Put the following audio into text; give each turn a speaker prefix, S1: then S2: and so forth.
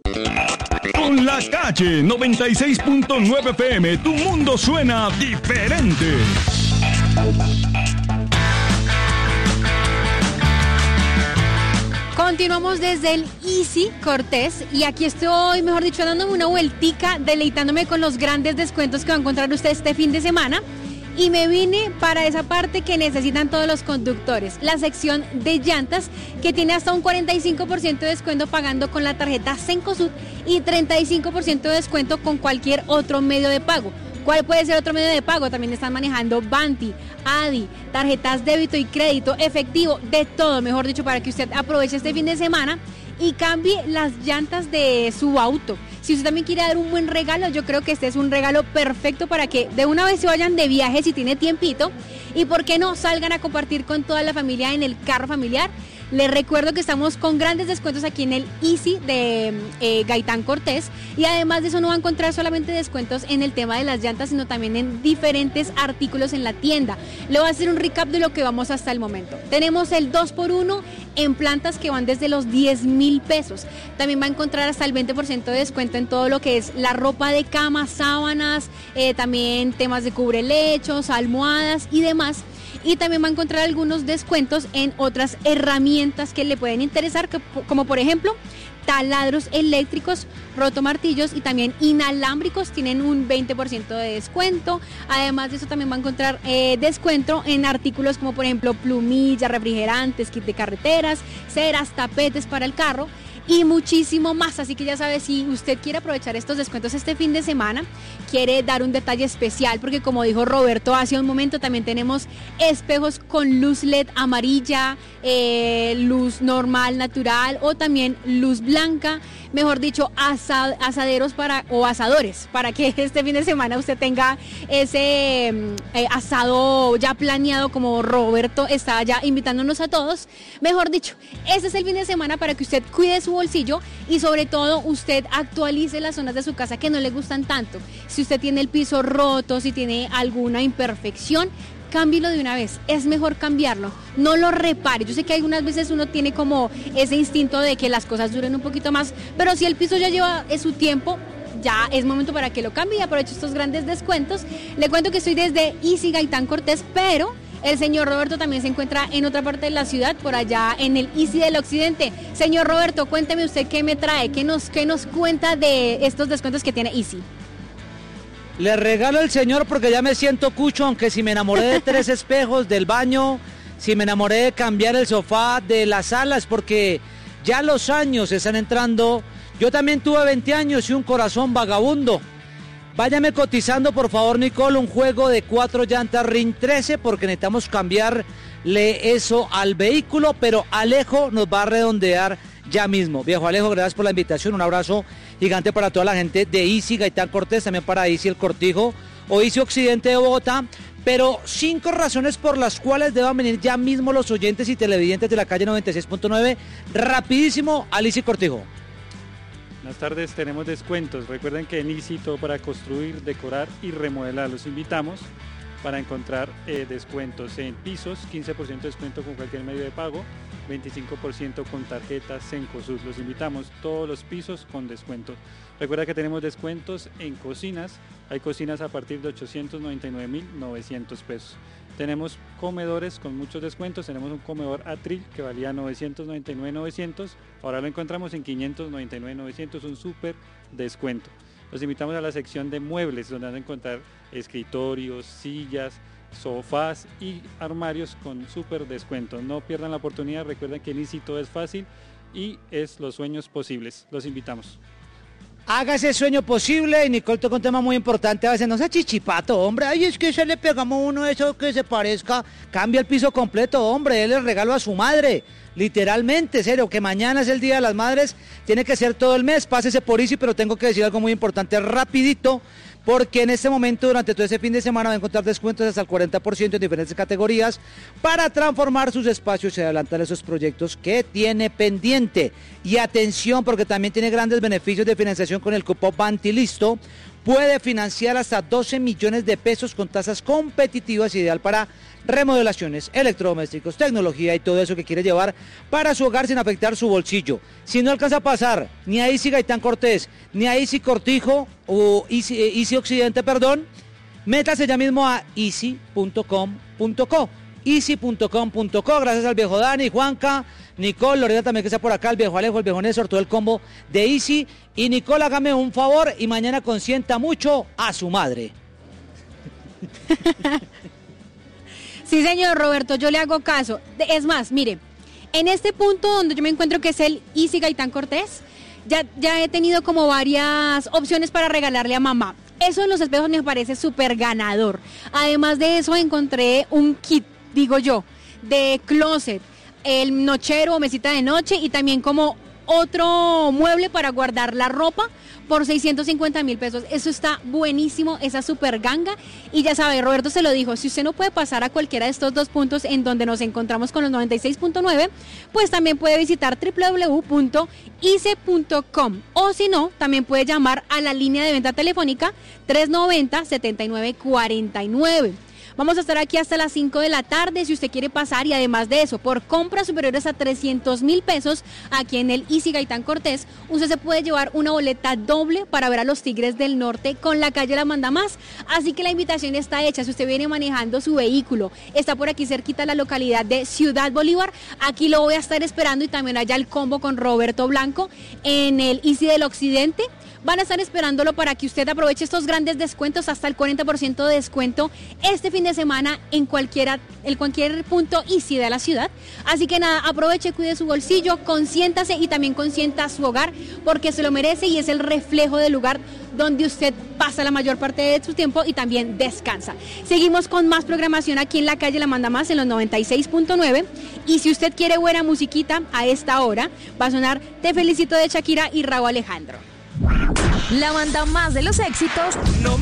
S1: Con La Calle 96.9 FM, tu mundo suena diferente.
S2: Continuamos desde el Easy Cortés y aquí estoy, mejor dicho, dándome una vueltica, deleitándome con los grandes descuentos que va a encontrar usted este fin de semana. Y me vine para esa parte que necesitan todos los conductores, la sección de llantas, que tiene hasta un 45% de descuento pagando con la tarjeta Cencosud y 35% de descuento con cualquier otro medio de pago. ¿Cuál puede ser otro medio de pago? También están manejando Banti, Adi, tarjetas débito y crédito, efectivo, de todo, mejor dicho, para que usted aproveche este fin de semana y cambie las llantas de su auto. Si usted también quiere dar un buen regalo, yo creo que este es un regalo perfecto para que de una vez se vayan de viaje si tiene tiempito y por qué no salgan a compartir con toda la familia en el carro familiar. Les recuerdo que estamos con grandes descuentos aquí en el Easy de Gaitán Cortés y además de eso no va a encontrar solamente descuentos en el tema de las llantas, sino también en diferentes artículos en la tienda. Le voy a hacer un recap de lo que vamos hasta el momento. Tenemos el 2x1 en plantas que van desde los 10,000 pesos. También va a encontrar hasta el 20% de descuento en todo lo que es la ropa de cama, sábanas, también temas de cubrelechos, almohadas y demás. Y también va a encontrar algunos descuentos en otras herramientas que le pueden interesar, como por ejemplo taladros eléctricos, rotomartillos y también inalámbricos, tienen un 20% de descuento. Además de eso también va a encontrar descuento en artículos como por ejemplo plumillas, refrigerantes, kit de carreteras, ceras, tapetes para el carro y muchísimo más. Así que ya sabe, si usted quiere aprovechar estos descuentos este fin de semana, quiere dar un detalle especial, porque como dijo Roberto hace un momento, también tenemos espejos con luz LED amarilla, luz normal, natural o también luz blanca, mejor dicho, asaderos o asadores, para que este fin de semana usted tenga ese asado ya planeado como Roberto está ya invitándonos a todos. Mejor dicho, este es el fin de semana para que usted cuide su bolsillo y sobre todo usted actualice las zonas de su casa que no le gustan tanto. Si usted tiene el piso roto, si tiene alguna imperfección, cámbielo de una vez, es mejor cambiarlo, no lo repare. Yo sé que algunas veces uno tiene como ese instinto de que las cosas duren un poquito más, pero si el piso ya lleva su tiempo, ya es momento para que lo cambie y aproveche estos grandes descuentos. Le cuento que estoy desde Easy Gaitán Cortés, pero el señor Roberto también se encuentra en otra parte de la ciudad, por allá en el Easy del Occidente. Señor Roberto, cuénteme usted qué me trae, qué nos cuenta de estos descuentos que tiene Easy.
S3: Le regalo al señor porque ya me siento cucho, aunque si me enamoré de 3 espejos del baño, si me enamoré de cambiar el sofá de las salas, porque ya los años están entrando. Yo también tuve 20 años y un corazón vagabundo. Váyame cotizando, por favor, Nicole, un juego de 4 llantas Ring 13, porque necesitamos cambiarle eso al vehículo, pero Alejo nos va a redondear ya mismo. Viejo Alejo, gracias por la invitación, un abrazo gigante para toda la gente de Easy Gaitán Cortés, también para Easy El Cortijo o Easy Occidente de Bogotá, pero 5 razones por las cuales deban venir ya mismo los oyentes y televidentes de la calle 96.9, rapidísimo al Easy Cortijo.
S4: Buenas tardes, tenemos descuentos. Recuerden que en Easy todo para construir, decorar y remodelar. Los invitamos para encontrar descuentos en pisos, 15% de descuento con cualquier medio de pago, 25% con tarjetas Cencosud. Los invitamos, todos los pisos con descuento. Recuerda que tenemos descuentos en cocinas. Hay cocinas a partir de 899.900 pesos. Tenemos comedores con muchos descuentos. Tenemos un comedor Atril que valía 999.900. Ahora lo encontramos en 599.900, un súper descuento. Los invitamos a la sección de muebles, donde van a encontrar escritorios, sillas, sofás y armarios con súper descuento. No pierdan la oportunidad. Recuerden que en Easy todo es fácil y es los sueños posibles. Los invitamos.
S3: Haga ese sueño posible. Y Nicole tocó un tema muy importante. A veces no sea chichipato, hombre. Ay, es que se le pegamos uno de eso que se parezca. Cambia el piso completo, hombre. Él le regalo a su madre. Literalmente, serio, que mañana es el Día de las Madres. Tiene que ser todo el mes. Pásese por Easy, pero tengo que decir algo muy importante rapidito. Porque en este momento, durante todo ese fin de semana, va a encontrar descuentos hasta el 40% en diferentes categorías para transformar sus espacios y adelantar esos proyectos que tiene pendiente. Y atención, porque también tiene grandes beneficios de financiación con el cupo Banti Listo. puede financiar hasta 12 millones de pesos con tasas competitivas, ideal para remodelaciones, electrodomésticos, tecnología y todo eso que quiere llevar para su hogar sin afectar su bolsillo. Si no alcanza a pasar ni a Easy Gaitán Cortés, ni a Easy Cortijo o Easy Occidente, perdón, métase ya mismo a easy.com.co. easy.com.co, gracias al viejo Dani, Juanca, Nicole, Lorena también que está por acá, el viejo Alejo, el viejo Néstor, todo el combo de Easy. Y Nicole, hágame un favor y mañana consienta mucho a su madre.
S2: Sí, señor Roberto, yo le hago caso. Es más, mire, en este punto donde yo me encuentro, que es el Easy Gaitán Cortés, ya he tenido como varias opciones para regalarle a mamá. Eso en los espejos me parece súper ganador. Además de eso, encontré un kit, digo yo, de closet, el nochero o mesita de noche, y también como otro mueble para guardar la ropa por 650,000 pesos. Eso está buenísimo, esa super ganga. Y ya sabe, Roberto se lo dijo, si usted no puede pasar a cualquiera de estos dos puntos en donde nos encontramos con los 96.9, pues también puede visitar www.ice.com, o si no, también puede llamar a la línea de venta telefónica 390-7949. Vamos a estar aquí hasta las 5 de la tarde si usted quiere pasar, y además de eso, por compras superiores a 300,000 pesos aquí en el Easy Gaitán Cortés, usted se puede llevar una boleta doble para ver a los Tigres del Norte con la calle La Manda Más. Así que la invitación está hecha. Si usted viene manejando su vehículo, está por aquí cerquita la localidad de Ciudad Bolívar, aquí lo voy a estar esperando, y también allá el combo con Roberto Blanco en el Easy del Occidente. Van a estar esperándolo para que usted aproveche estos grandes descuentos, hasta el 40% de descuento este fin de semana en cualquier punto Easy de la ciudad. Así que nada, aproveche, cuide su bolsillo, consiéntase y también consienta su hogar, porque se lo merece y es el reflejo del lugar donde usted pasa la mayor parte de su tiempo y también descansa. Seguimos con más programación aquí en la calle La Manda Más en los 96.9, y si usted quiere buena musiquita a esta hora, va a sonar Te Felicito de Shakira y Rauw Alejandro.
S5: La banda más de los éxitos.